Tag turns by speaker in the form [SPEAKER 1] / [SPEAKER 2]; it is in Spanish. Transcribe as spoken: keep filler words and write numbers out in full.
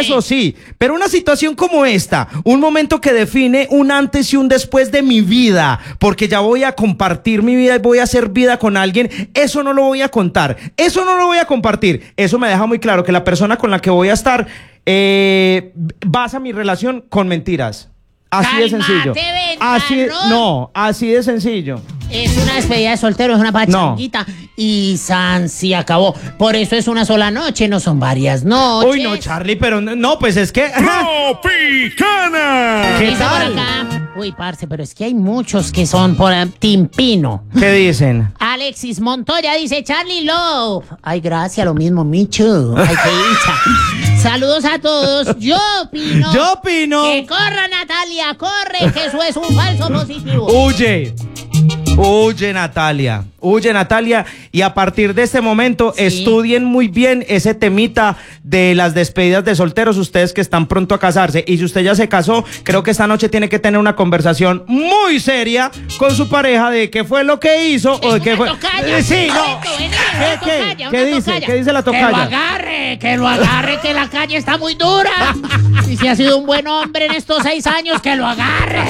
[SPEAKER 1] eso sí, pero una situación como esta, un momento que define un antes y un después de mi vida, porque ya voy a compartir mi vida y voy a hacer vida con alguien, eso no lo voy a contar, eso no lo voy a compartir. Eso me deja muy claro que la persona con la que voy a estar eh, basa mi relación con mentiras. Así
[SPEAKER 2] Cálmate,
[SPEAKER 1] de sencillo. Así, no, así de sencillo.
[SPEAKER 2] Es una despedida de soltero, es una pachanguita. No. Y San se acabó. Por eso es una sola noche, no son varias noches.
[SPEAKER 1] Uy, no, Charlie, pero no, pues es que...
[SPEAKER 3] ¡Tropicana!
[SPEAKER 1] ¿Qué tal?
[SPEAKER 2] Uy, parce, pero es que hay muchos que son por Timpino.
[SPEAKER 1] ¿Qué dicen?
[SPEAKER 2] Alexis Montoya dice, Charlie Love. Ay, gracias, lo mismo, Michu. Ay, qué hincha. Saludos a todos. Yo opino.
[SPEAKER 1] Yo opino.
[SPEAKER 2] Que corra, Natalia, corre, que eso es un falso positivo.
[SPEAKER 1] Huye. Huye, Natalia, huye, Natalia, y a partir de este momento sí. Estudien muy bien ese temita de las despedidas de solteros, ustedes que están pronto a casarse, y si usted ya se casó, creo que esta noche tiene que tener una conversación muy seria con su pareja de qué fue lo que hizo o de qué fue...
[SPEAKER 2] Tocaya,
[SPEAKER 1] sí, no.
[SPEAKER 2] ¿Qué,
[SPEAKER 1] ¿Qué, ¿Qué dice? Tocaya. ¿Qué dice la tocaya?
[SPEAKER 2] Que lo agarre, que lo agarre, que la calle está muy dura. Y si ha sido un buen hombre en estos seis años, que lo agarre.